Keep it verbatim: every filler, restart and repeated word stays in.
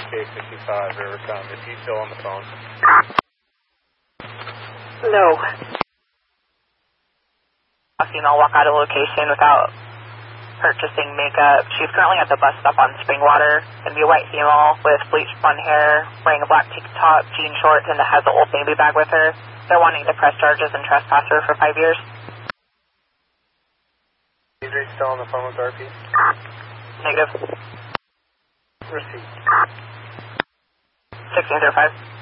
K sixty-five, Rivercom. Is he still on the phone? No. A female walk out of location without purchasing makeup. She's currently at the bus stop on Springwater. Gonna be a white female with bleached blonde hair, wearing a black tank top, jean shorts, and has an Old Navy bag with her. They're wanting to press charges and trespass her for five years. Is he still on the phone with R P? Negative. Receipt. sixteen oh five.